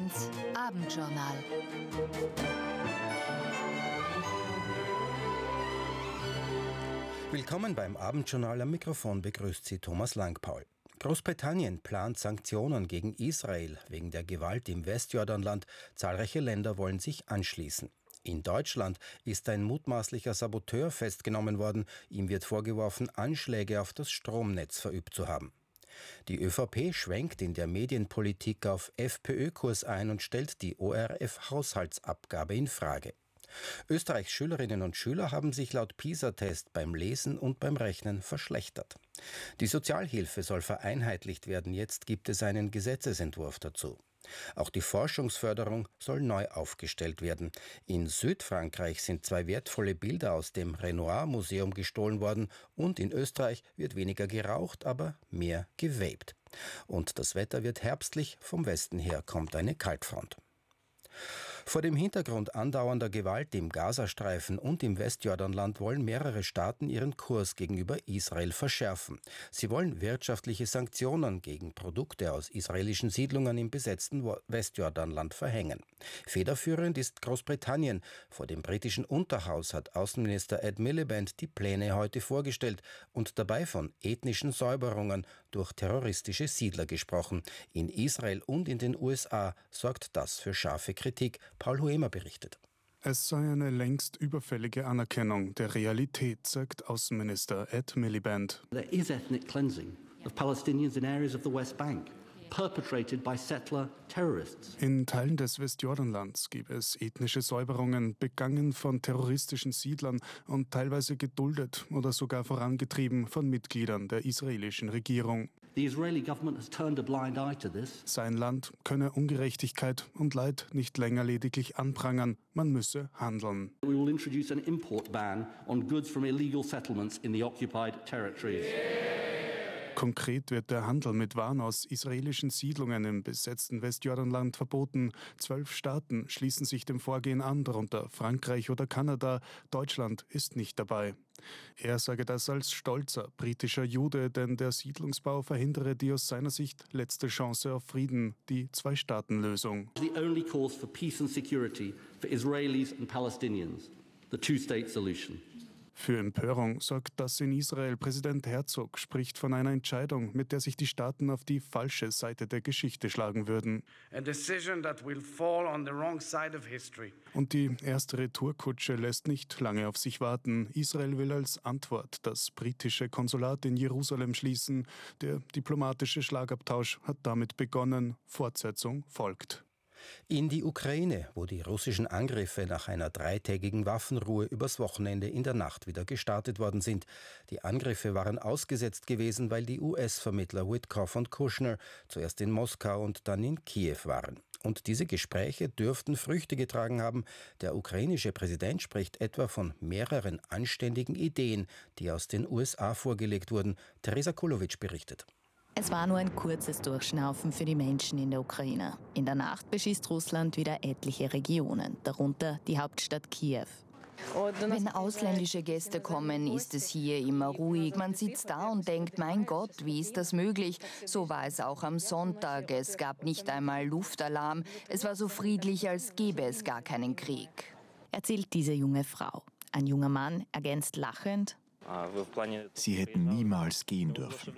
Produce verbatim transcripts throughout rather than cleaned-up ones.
eins Abendjournal. Willkommen beim Abendjournal. Am Mikrofon begrüßt Sie Thomas Langpaul. Großbritannien plant Sanktionen gegen Israel wegen der Gewalt im Westjordanland. Zahlreiche Länder wollen sich anschließen. In Deutschland ist ein mutmaßlicher Saboteur festgenommen worden. Ihm wird vorgeworfen, Anschläge auf das Stromnetz verübt zu haben. Die ÖVP schwenkt in der Medienpolitik auf FPÖ-Kurs ein und stellt die O R F-Haushaltsabgabe in Frage. Österreichs Schülerinnen und Schüler haben sich laut PISA-Test beim Lesen und beim Rechnen verschlechtert. Die Sozialhilfe soll vereinheitlicht werden. Jetzt gibt es einen Gesetzesentwurf dazu. Auch die Forschungsförderung soll neu aufgestellt werden. In Südfrankreich sind zwei wertvolle Bilder aus dem Renoir-Museum gestohlen worden und in Österreich wird weniger geraucht, aber mehr gevapt. Und das Wetter wird herbstlich, vom Westen her kommt eine Kaltfront. Vor dem Hintergrund andauernder Gewalt im Gazastreifen und im Westjordanland wollen mehrere Staaten ihren Kurs gegenüber Israel verschärfen. Sie wollen wirtschaftliche Sanktionen gegen Produkte aus israelischen Siedlungen im besetzten Westjordanland verhängen. Federführend ist Großbritannien. Vor dem britischen Unterhaus hat Außenminister Ed Miliband die Pläne heute vorgestellt und dabei von ethnischen Säuberungen durch terroristische Siedler gesprochen. In Israel und in den U S A sorgt das für scharfe Kritik. Paul Huemer berichtet. Es sei eine längst überfällige Anerkennung der Realität, sagt Außenminister Ed Miliband. There is ethnic cleansing of Palestinians in areas of the West Bank, perpetrated by settler terrorists. In Teilen des Westjordanlands gibt es ethnische Säuberungen, begangen von terroristischen Siedlern und teilweise geduldet oder sogar vorangetrieben von Mitgliedern der israelischen Regierung. The Israeli government has turned a blind eye to this. Sein Land könne Ungerechtigkeit und Leid nicht länger lediglich anprangern, man müsse handeln. We will introduce an import ban on goods from illegal settlements in the occupied territories. Konkret wird der Handel mit Waren aus israelischen Siedlungen im besetzten Westjordanland verboten. Zwölf Staaten schließen sich dem Vorgehen an, darunter Frankreich oder Kanada. Deutschland ist nicht dabei. Er sage das als stolzer britischer Jude, denn der Siedlungsbau verhindere die aus seiner Sicht letzte Chance auf Frieden, die Zwei-Staaten-Lösung. The only course for peace and security for Israelis and Palestinians, the two-state solution. Für Empörung sorgt das in Israel. Präsident Herzog spricht von einer Entscheidung, mit der sich die Staaten auf die falsche Seite der Geschichte schlagen würden. A decision that will fall on the wrong side of history. Und die erste Retourkutsche lässt nicht lange auf sich warten. Israel will als Antwort das britische Konsulat in Jerusalem schließen. Der diplomatische Schlagabtausch hat damit begonnen. Fortsetzung folgt. In die Ukraine, wo die russischen Angriffe nach einer dreitägigen Waffenruhe übers Wochenende in der Nacht wieder gestartet worden sind. Die Angriffe waren ausgesetzt gewesen, weil die U S-Vermittler Witkoff und Kushner zuerst in Moskau und dann in Kiew waren. Und diese Gespräche dürften Früchte getragen haben. Der ukrainische Präsident spricht etwa von mehreren anständigen Ideen, die aus den U S A vorgelegt wurden. Teresa Kulowitsch berichtet. Es war nur ein kurzes Durchschnaufen für die Menschen in der Ukraine. In der Nacht beschießt Russland wieder etliche Regionen, darunter die Hauptstadt Kiew. Wenn ausländische Gäste kommen, ist es hier immer ruhig. Man sitzt da und denkt, mein Gott, wie ist das möglich? So war es auch am Sonntag. Es gab nicht einmal Luftalarm. Es war so friedlich, als gäbe es gar keinen Krieg. Erzählt diese junge Frau. Ein junger Mann ergänzt lachend: Sie hätten niemals gehen dürfen.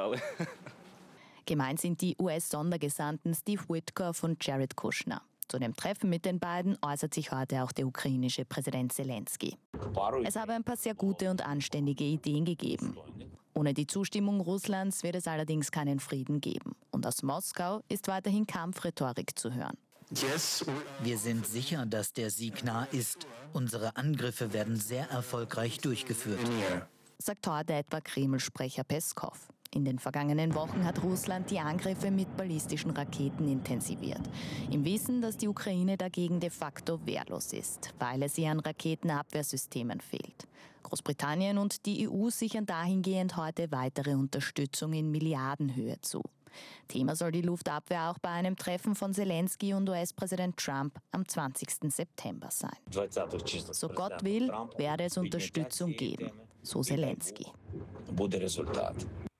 Gemeint sind die U S-Sondergesandten Steve Witkoff und Jared Kushner. Zu dem Treffen mit den beiden äußert sich heute auch der ukrainische Präsident Zelensky. Es habe ein paar sehr gute und anständige Ideen gegeben. Ohne die Zustimmung Russlands wird es allerdings keinen Frieden geben. Und aus Moskau ist weiterhin Kampfrhetorik zu hören. Wir sind sicher, dass der Sieg nah ist. Unsere Angriffe werden sehr erfolgreich durchgeführt, sagt heute etwa Kreml-Sprecher Peskov. In den vergangenen Wochen hat Russland die Angriffe mit ballistischen Raketen intensiviert. Im Wissen, dass die Ukraine dagegen de facto wehrlos ist, weil es ihr an Raketenabwehrsystemen fehlt. Großbritannien und die E U sichern dahingehend heute weitere Unterstützung in Milliardenhöhe zu. Thema soll die Luftabwehr auch bei einem Treffen von Zelensky und U S-Präsident Trump am zwanzigsten September sein. So Gott will, werde es Unterstützung geben, so Zelensky.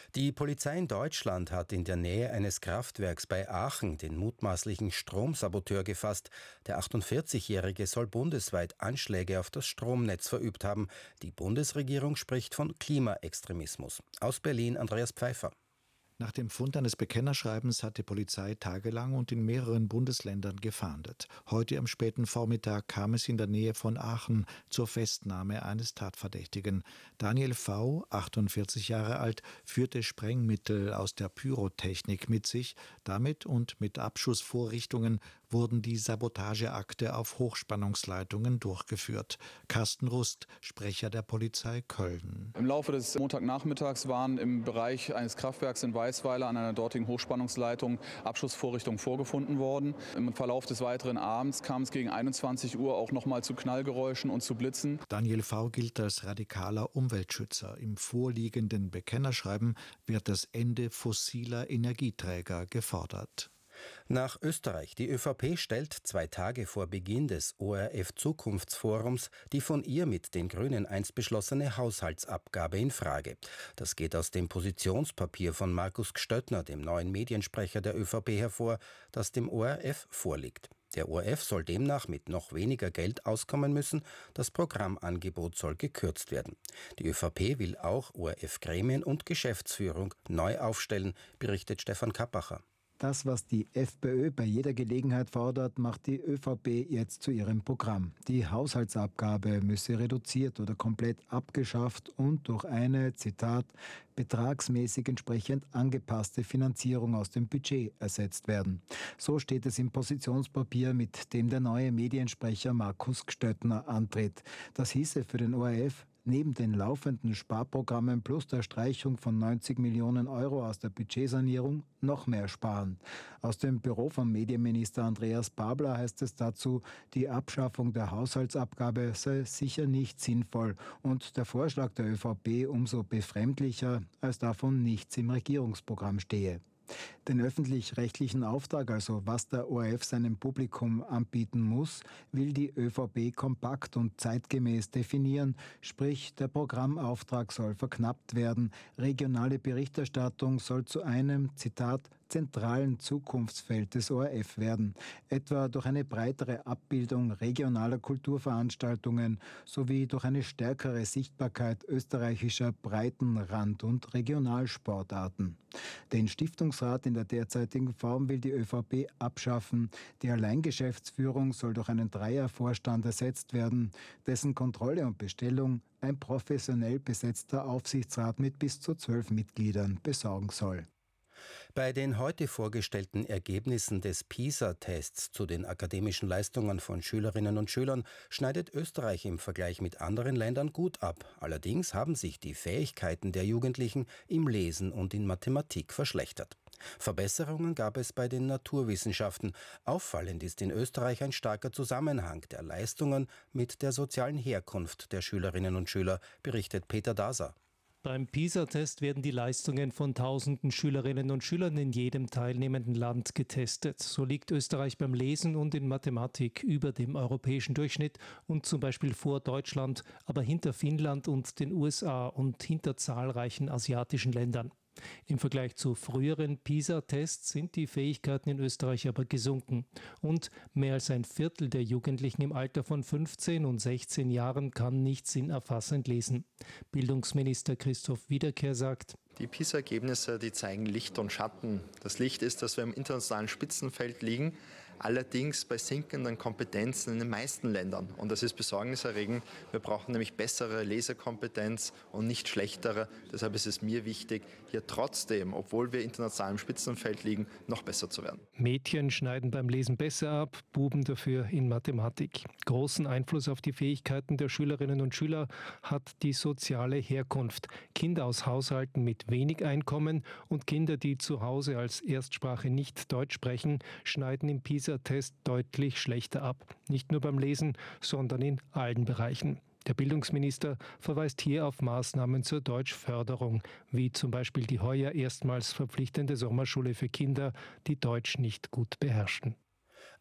Die Polizei in Deutschland hat in der Nähe eines Kraftwerks bei Aachen den mutmaßlichen Stromsaboteur gefasst. Der achtundvierzigjährige soll bundesweit Anschläge auf das Stromnetz verübt haben. Die Bundesregierung spricht von Klimaextremismus. Aus Berlin Andreas Pfeiffer. Nach dem Fund eines Bekennerschreibens hat die Polizei tagelang und in mehreren Bundesländern gefahndet. Heute am späten Vormittag kam es in der Nähe von Aachen zur Festnahme eines Tatverdächtigen. Daniel V., achtundvierzig Jahre alt, führte Sprengmittel aus der Pyrotechnik mit sich. Damit und mit Abschussvorrichtungen wurden die Sabotageakte auf Hochspannungsleitungen durchgeführt. Carsten Rust, Sprecher der Polizei Köln. Im Laufe des Montagnachmittags waren im Bereich eines Kraftwerks in Weißweiler an einer dortigen Hochspannungsleitung Abschussvorrichtungen vorgefunden worden. Im Verlauf des weiteren Abends kam es gegen einundzwanzig Uhr auch noch mal zu Knallgeräuschen und zu Blitzen. Daniel V. gilt als radikaler Umweltschützer. Im vorliegenden Bekennerschreiben wird das Ende fossiler Energieträger gefordert. Nach Österreich. Die ÖVP stellt zwei Tage vor Beginn des O R F-Zukunftsforums die von ihr mit den Grünen einst beschlossene Haushaltsabgabe in Frage. Das geht aus dem Positionspapier von Markus Gstöttner, dem neuen Mediensprecher der ÖVP, hervor, das dem O R F vorliegt. Der O R F soll demnach mit noch weniger Geld auskommen müssen. Das Programmangebot soll gekürzt werden. Die ÖVP will auch O R F-Gremien und Geschäftsführung neu aufstellen, berichtet Stefan Kappacher. Das, was die FPÖ bei jeder Gelegenheit fordert, macht die ÖVP jetzt zu ihrem Programm. Die Haushaltsabgabe müsse reduziert oder komplett abgeschafft und durch eine, Zitat, betragsmäßig entsprechend angepasste Finanzierung aus dem Budget ersetzt werden. So steht es im Positionspapier, mit dem der neue Mediensprecher Markus Gstöttner antritt. Das hieße für den O R F, neben den laufenden Sparprogrammen plus der Streichung von neunzig Millionen Euro aus der Budgetsanierung noch mehr sparen. Aus dem Büro von Medienminister Andreas Babler heißt es dazu, die Abschaffung der Haushaltsabgabe sei sicher nicht sinnvoll und der Vorschlag der ÖVP umso befremdlicher, als davon nichts im Regierungsprogramm stehe. Den öffentlich-rechtlichen Auftrag, also was der O R F seinem Publikum anbieten muss, will die ÖVP kompakt und zeitgemäß definieren, sprich der Programmauftrag soll verknappt werden, regionale Berichterstattung soll zu einem, Zitat, zentralen Zukunftsfeld des O R F werden, etwa durch eine breitere Abbildung regionaler Kulturveranstaltungen sowie durch eine stärkere Sichtbarkeit österreichischer Breitenrand- und Regionalsportarten. Den Stiftungsrat in der derzeitigen Form will die ÖVP abschaffen. Die Alleingeschäftsführung soll durch einen Dreiervorstand ersetzt werden, dessen Kontrolle und Bestellung ein professionell besetzter Aufsichtsrat mit bis zu zwölf Mitgliedern besorgen soll. Bei den heute vorgestellten Ergebnissen des PISA-Tests zu den akademischen Leistungen von Schülerinnen und Schülern schneidet Österreich im Vergleich mit anderen Ländern gut ab. Allerdings haben sich die Fähigkeiten der Jugendlichen im Lesen und in Mathematik verschlechtert. Verbesserungen gab es bei den Naturwissenschaften. Auffallend ist in Österreich ein starker Zusammenhang der Leistungen mit der sozialen Herkunft der Schülerinnen und Schüler, berichtet Peter Daser. Beim PISA-Test werden die Leistungen von tausenden Schülerinnen und Schülern in jedem teilnehmenden Land getestet. So liegt Österreich beim Lesen und in Mathematik über dem europäischen Durchschnitt und zum Beispiel vor Deutschland, aber hinter Finnland und den U S A und hinter zahlreichen asiatischen Ländern. Im Vergleich zu früheren PISA-Tests sind die Fähigkeiten in Österreich aber gesunken. Und mehr als ein Viertel der Jugendlichen im Alter von fünfzehn und sechzehn Jahren kann nicht sinnerfassend lesen. Bildungsminister Christoph Wiederkehr sagt: Die PISA-Ergebnisse, die zeigen Licht und Schatten. Das Licht ist, dass wir im internationalen Spitzenfeld liegen, allerdings bei sinkenden Kompetenzen in den meisten Ländern. Und das ist besorgniserregend. Wir brauchen nämlich bessere Lesekompetenz und nicht schlechtere. Deshalb ist es mir wichtig, hier trotzdem, obwohl wir international im Spitzenfeld liegen, noch besser zu werden. Mädchen schneiden beim Lesen besser ab, Buben dafür in Mathematik. Großen Einfluss auf die Fähigkeiten der Schülerinnen und Schüler hat die soziale Herkunft. Kinder aus Haushalten mit wenig Einkommen und Kinder, die zu Hause als Erstsprache nicht Deutsch sprechen, schneiden im PISA-Test deutlich schlechter ab. Nicht nur beim Lesen, sondern in allen Bereichen. Der Bildungsminister verweist hier auf Maßnahmen zur Deutschförderung, wie zum Beispiel die heuer erstmals verpflichtende Sommerschule für Kinder, die Deutsch nicht gut beherrschen.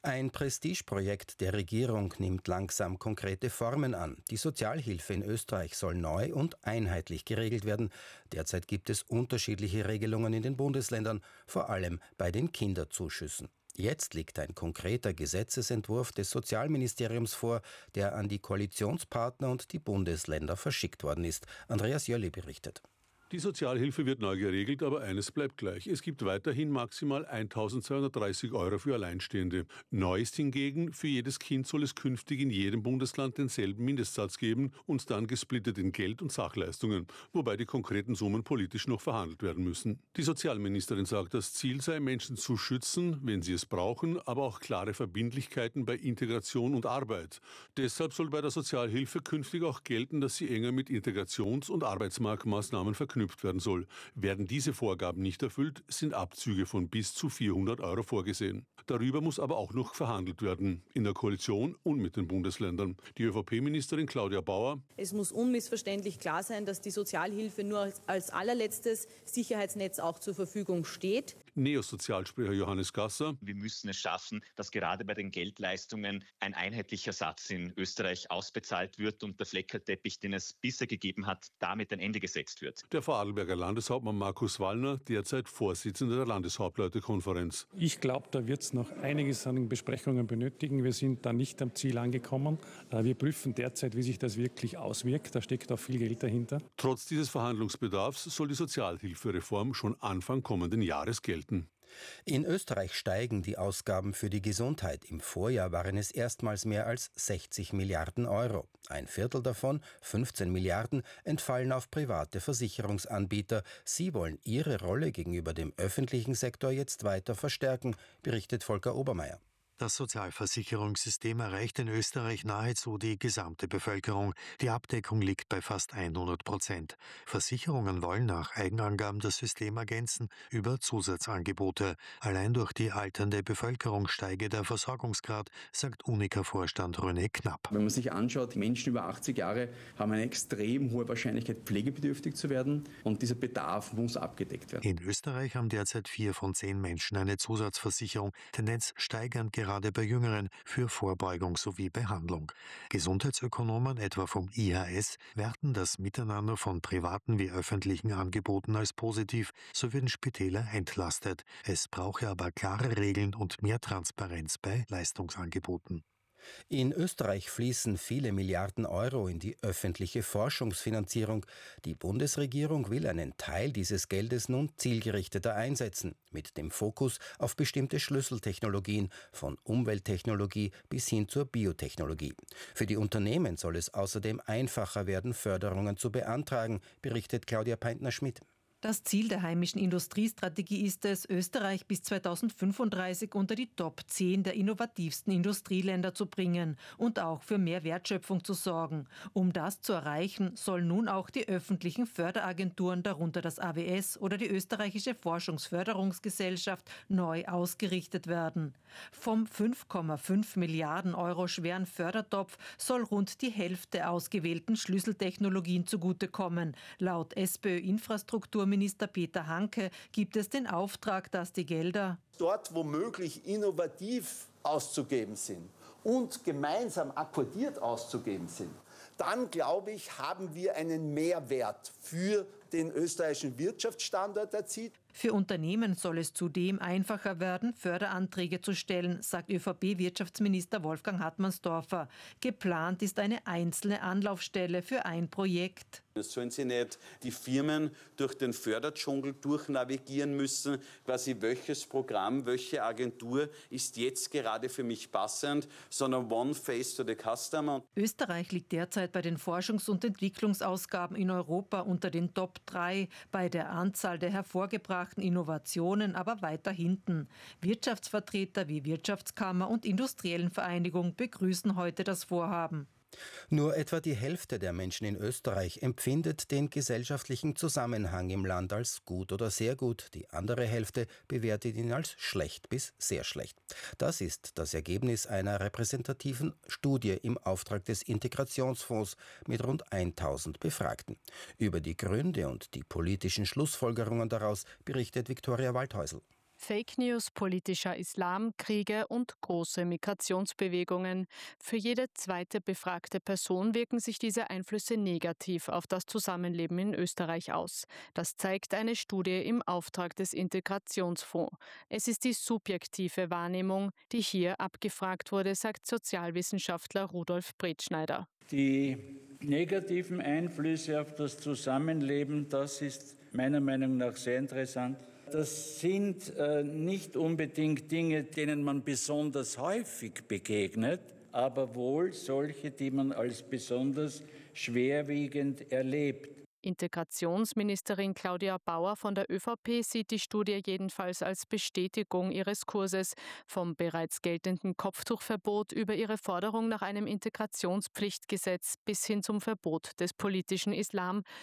Ein Prestigeprojekt der Regierung nimmt langsam konkrete Formen an. Die Sozialhilfe in Österreich soll neu und einheitlich geregelt werden. Derzeit gibt es unterschiedliche Regelungen in den Bundesländern, vor allem bei den Kinderzuschüssen. Jetzt liegt ein konkreter Gesetzesentwurf des Sozialministeriums vor, der an die Koalitionspartner und die Bundesländer verschickt worden ist. Andreas Jölli berichtet. Die Sozialhilfe wird neu geregelt, aber eines bleibt gleich. Es gibt weiterhin maximal eintausendzweihundertdreißig Euro für Alleinstehende. Neu ist hingegen, für jedes Kind soll es künftig in jedem Bundesland denselben Mindestsatz geben und dann gesplittet in Geld- und Sachleistungen, wobei die konkreten Summen politisch noch verhandelt werden müssen. Die Sozialministerin sagt, das Ziel sei, Menschen zu schützen, wenn sie es brauchen, aber auch klare Verbindlichkeiten bei Integration und Arbeit. Deshalb soll bei der Sozialhilfe künftig auch gelten, dass sie enger mit Integrations- und Arbeitsmarktmaßnahmen verknüpft werden soll. Werden diese Vorgaben nicht erfüllt, sind Abzüge von bis zu vierhundert Euro vorgesehen. Darüber muss aber auch noch verhandelt werden, in der Koalition und mit den Bundesländern. Die ÖVP-Ministerin Claudia Bauer: Es muss unmissverständlich klar sein, dass die Sozialhilfe nur als, als allerletztes Sicherheitsnetz auch zur Verfügung steht. Neosozialsprecher Johannes Gasser: Wir müssen es schaffen, dass gerade bei den Geldleistungen ein einheitlicher Satz in Österreich ausbezahlt wird und der Fleckerteppich, den es bisher gegeben hat, damit ein Ende gesetzt wird. Der Vorarlberger Landeshauptmann Markus Wallner, derzeit Vorsitzender der Landeshauptleutekonferenz: Ich glaube, da wird es noch einiges an Besprechungen benötigen. Wir sind da nicht am Ziel angekommen. Wir prüfen derzeit, wie sich das wirklich auswirkt. Da steckt auch viel Geld dahinter. Trotz dieses Verhandlungsbedarfs soll die Sozialhilfereform schon Anfang kommenden Jahres gelten. In Österreich steigen die Ausgaben für die Gesundheit. Im Vorjahr waren es erstmals mehr als sechzig Milliarden Euro. Ein Viertel davon, fünfzehn Milliarden, entfallen auf private Versicherungsanbieter. Sie wollen ihre Rolle gegenüber dem öffentlichen Sektor jetzt weiter verstärken, berichtet Volker Obermeier. Das Sozialversicherungssystem erreicht in Österreich nahezu die gesamte Bevölkerung. Die Abdeckung liegt bei fast hundert Prozent. Versicherungen wollen nach Eigenangaben das System ergänzen über Zusatzangebote. Allein durch die alternde Bevölkerung steige der Versorgungsgrad, sagt Unica-Vorstand René Knapp. Wenn man sich anschaut, Menschen über achtzig Jahre haben eine extrem hohe Wahrscheinlichkeit, pflegebedürftig zu werden, und dieser Bedarf muss abgedeckt werden. In Österreich haben derzeit vier von zehn Menschen eine Zusatzversicherung, Tendenz steigend gerade bei Jüngeren, für Vorbeugung sowie Behandlung. Gesundheitsökonomen, etwa vom I H S, werten das Miteinander von privaten wie öffentlichen Angeboten als positiv, so würden Spitäler entlastet. Es brauche aber klare Regeln und mehr Transparenz bei Leistungsangeboten. In Österreich fließen viele Milliarden Euro in die öffentliche Forschungsfinanzierung. Die Bundesregierung will einen Teil dieses Geldes nun zielgerichteter einsetzen, mit dem Fokus auf bestimmte Schlüsseltechnologien, von Umwelttechnologie bis hin zur Biotechnologie. Für die Unternehmen soll es außerdem einfacher werden, Förderungen zu beantragen, berichtet Claudia Peintner-Schmidt. Das Ziel der heimischen Industriestrategie ist es, Österreich bis zweitausendfünfunddreißig unter die Top zehn der innovativsten Industrieländer zu bringen und auch für mehr Wertschöpfung zu sorgen. Um das zu erreichen, sollen nun auch die öffentlichen Förderagenturen, darunter das A W S oder die Österreichische Forschungsförderungsgesellschaft, neu ausgerichtet werden. Vom fünf Komma fünf Milliarden Euro schweren Fördertopf soll rund die Hälfte ausgewählten Schlüsseltechnologien zugutekommen. Laut SPÖ-Infrastrukturminister Minister Peter Hanke gibt es den Auftrag, dass die Gelder dort, wo möglich, innovativ auszugeben sind und gemeinsam akkordiert auszugeben sind, dann, glaube ich, haben wir einen Mehrwert für den österreichischen Wirtschaftsstandort erzielt. Für Unternehmen soll es zudem einfacher werden, Förderanträge zu stellen, sagt ÖVP-Wirtschaftsminister Wolfgang Hartmannsdorfer. Geplant ist eine einzelne Anlaufstelle für ein Projekt. Es sollen sie nicht die Firmen durch den Förderdschungel durchnavigieren müssen, quasi welches Programm, welche Agentur ist jetzt gerade für mich passend, sondern one face to the customer. Österreich liegt derzeit bei den Forschungs- und Entwicklungsausgaben in Europa unter den Top drei, bei der Anzahl der hervorgebrachten Innovationen aber weiter hinten. Wirtschaftsvertreter wie Wirtschaftskammer und Industriellen Vereinigung begrüßen heute das Vorhaben. Nur etwa die Hälfte der Menschen in Österreich empfindet den gesellschaftlichen Zusammenhang im Land als gut oder sehr gut. Die andere Hälfte bewertet ihn als schlecht bis sehr schlecht. Das ist das Ergebnis einer repräsentativen Studie im Auftrag des Integrationsfonds mit rund tausend Befragten. Über die Gründe und die politischen Schlussfolgerungen daraus berichtet Viktoria Waldhäusl. Fake News, politischer Islam, Kriege und große Migrationsbewegungen. Für jede zweite befragte Person wirken sich diese Einflüsse negativ auf das Zusammenleben in Österreich aus. Das zeigt eine Studie im Auftrag des Integrationsfonds. Es ist die subjektive Wahrnehmung, die hier abgefragt wurde, sagt Sozialwissenschaftler Rudolf Bretschneider. Die negativen Einflüsse auf das Zusammenleben, das ist meiner Meinung nach sehr interessant. Das sind äh, nicht unbedingt Dinge, denen man besonders häufig begegnet, aber wohl solche, die man als besonders schwerwiegend erlebt. Integrationsministerin Claudia Bauer von der ÖVP sieht die Studie jedenfalls als Bestätigung ihres Kurses. Vom bereits geltenden Kopftuchverbot über ihre Forderung nach einem Integrationspflichtgesetz bis hin zum Verbot des politischen Islam